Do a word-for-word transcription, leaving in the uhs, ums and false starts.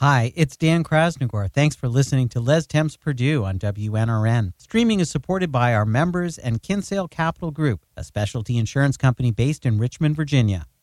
Hi, it's Dan Krasnogor. Thanks for listening to Les Temps Purdue on W N R N. Streaming is supported by our members and Kinsale Capital Group, a specialty insurance company based in Richmond, Virginia.